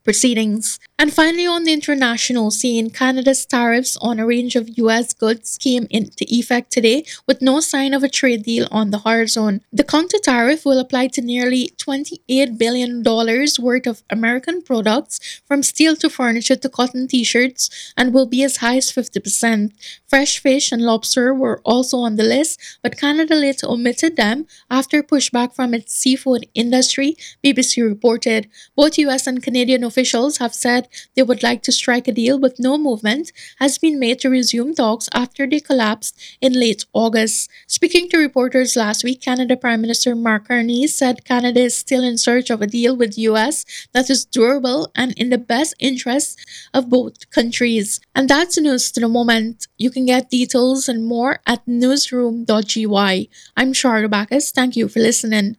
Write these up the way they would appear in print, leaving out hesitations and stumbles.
proceedings. And finally, on the international scene, Canada's tariffs on a range of U.S. goods came into effect today with no sign of a trade deal on the horizon. The counter tariff will apply to nearly $28 billion worth of American products, from steel to furniture to cotton t shirts, and will be as high as 50%. Fresh fish and lobster were also on the list, but Canada later omitted them after pushback from its seafood industry, BBC reported. Both US and Canadian officials have said they would like to strike a deal, but no movement has been made to resume talks after they collapsed in late August. Speaking to reporters last week, Canada Prime Minister Mark Carney said Canada is still in search of a deal with the US that is durable and in the best interests of both countries. And that's the news to the moment. You can get details and more at newsroom.gy. I'm Charlotte Bacchus. Thank you for listening.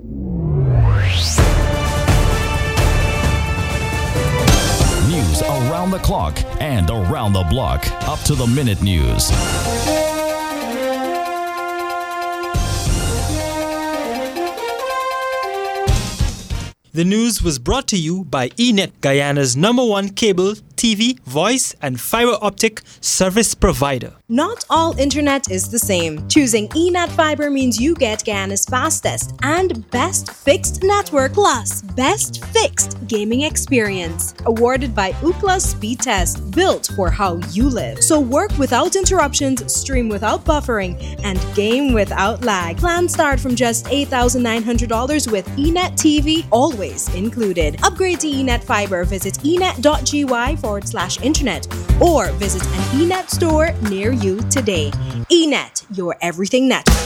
News around the clock and around the block. Up to the minute news. The news was brought to you by eNet, Guyana's #1 cable, TV, voice, and fiber optic service provider. Not all internet is the same. Choosing eNet Fiber means you get Guyana's fastest and best fixed network plus best fixed gaming experience. Awarded by Ookla Speed Test, built for how you live. So work without interruptions, stream without buffering, and game without lag. Plans start from just $8,900 with eNet TV always included. Upgrade to eNet Fiber. Visit enet.gy/internet or visit an eNet store near you today. eNet, your everything network.